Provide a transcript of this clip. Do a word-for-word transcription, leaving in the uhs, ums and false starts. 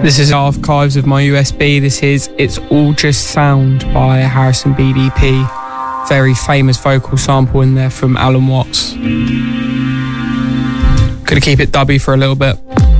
This is Archives of My U S B. This is It's All Just Sound by Harrison B D P. Very famous vocal sample in there from Alan Watts. Gonna keep it dubby for a little bit.